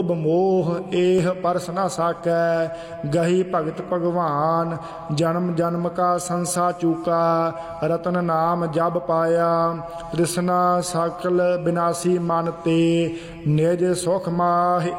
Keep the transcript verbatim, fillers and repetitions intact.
मोह एह परस न साकै गही भगत भगवान जन्म जन्म का संसा चूका रतन नाम जब पाया तृष्णा सकल विनाशी मन ते निज सुख माहि